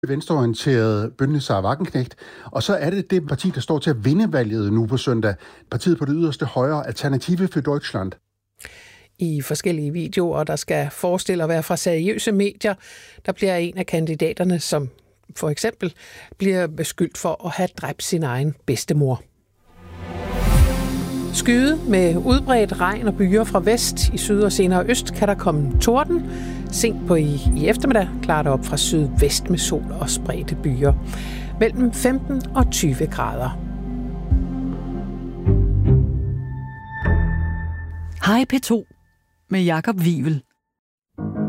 venstreorienterede Bündnisser Wagenknecht, og så er det parti, der står til at vinde valget nu på søndag. Partiet på det yderste højre, Alternative für Deutschland. I forskellige videoer, der skal forestille at være fra seriøse medier, der bliver en af kandidaterne, som for eksempel bliver beskyldt for at have dræbt sin egen bedstemor. Skyde med udbredt regn og byger fra vest. I syd og senere øst kan der komme torden. Sent på i eftermiddag klarer det op fra sydvest med sol og spredte byger. Mellem 15 og 20 grader. Hej P2 med Jakob Wivel.